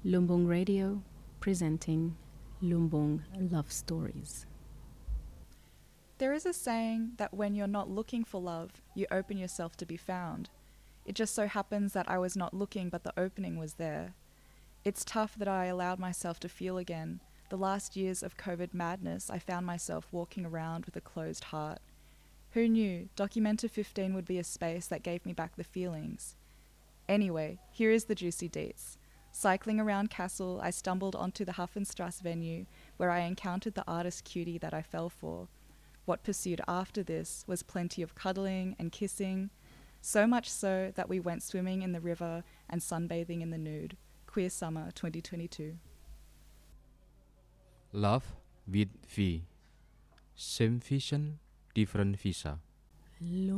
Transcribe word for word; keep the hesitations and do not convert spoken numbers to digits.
Lumbung Radio presenting Lumbung Love Stories. There is a saying that when you're not looking for love, you open yourself to be found. It just so happens that I was not looking, but the opening was there. It's tough that I allowed myself to feel again. The last years of COVID madness, I found myself walking around with a closed heart. Who knew Documenta fifteen would be a space that gave me back the feelings? Anyway, here is the juicy deets. Cycling around Kassel, I stumbled onto the Hafenstrasse venue where I encountered the artist cutie that I fell for. What pursued after this was plenty of cuddling and kissing, so much so that we went swimming in the river and sunbathing in the nude. Queer Summer twenty twenty-two. Love with V. Same vision, different visa.